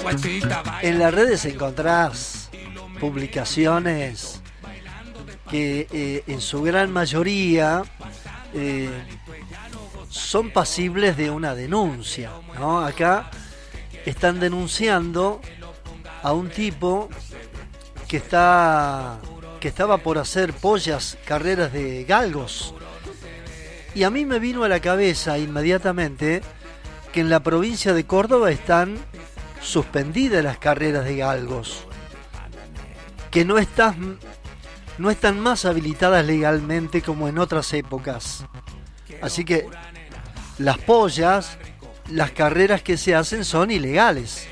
En las redes encontrás publicaciones que en su gran mayoría son pasibles de una denuncia, ¿no? Acá están denunciando a un tipo que estaba por hacer carreras de galgos. Y a mí me vino a la cabeza inmediatamente que en la provincia de Córdoba están suspendidas las carreras de galgos, que no están más habilitadas legalmente como en otras épocas. Así que las pollas, las carreras que se hacen son ilegales.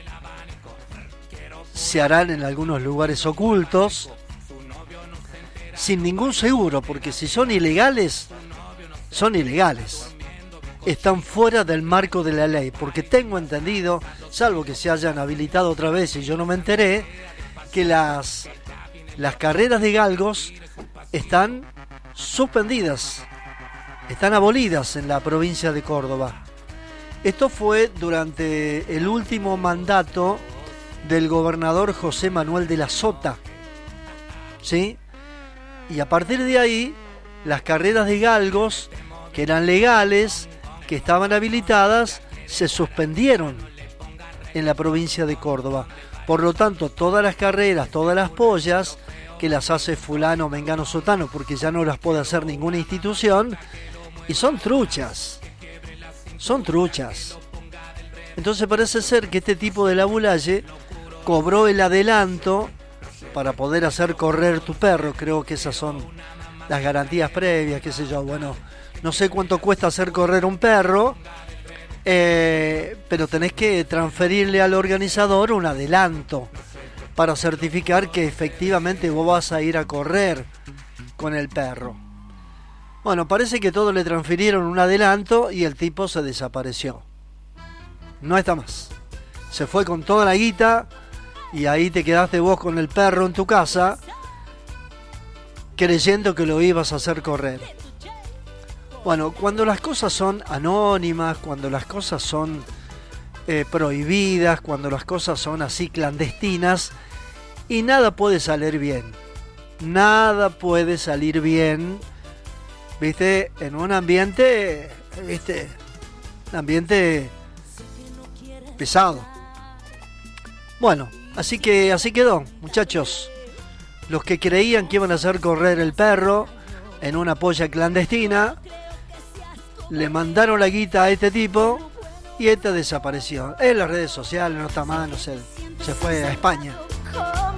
Se harán en algunos lugares ocultos, sin ningún seguro, porque si son ilegales, son ilegales. Están fuera del marco de la ley, porque tengo entendido, salvo que se hayan habilitado otra vez y yo no me enteré, que las carreras de galgos están suspendidas, están abolidas en la provincia de Córdoba. Esto fue durante el último mandato del gobernador José Manuel de la Sota, ¿sí? Y a partir de ahí, las carreras de galgos, que eran legales, que estaban habilitadas, se suspendieron en la provincia de Córdoba. Por lo tanto, todas las carreras, todas las pollas, que las hace fulano, mengano, sotano, porque ya no las puede hacer ninguna institución, y son truchas. Entonces parece ser que este tipo de Labulalle cobró el adelanto para poder hacer correr tu perro. Creo que esas son las garantías previas, qué sé yo. Bueno, no sé cuánto cuesta hacer correr un perro, pero tenés que transferirle al organizador un adelanto para certificar que efectivamente vos vas a ir a correr con el perro. Bueno, parece que todos le transfirieron un adelanto y el tipo se desapareció. No está más. Se fue con toda la guita y ahí te quedaste vos con el perro en tu casa creyendo que lo ibas a hacer correr. Bueno, cuando las cosas son anónimas, cuando las cosas son prohibidas, cuando las cosas son así clandestinas, y nada puede salir bien. Nada puede salir bien, ¿viste? En un ambiente, ¿viste? Un ambiente pesado. Bueno, así quedó, muchachos. Los que creían que iban a hacer correr el perro en una polla clandestina, le mandaron la guita a este tipo y este desapareció. En las redes sociales no está más, no sé, se fue a España.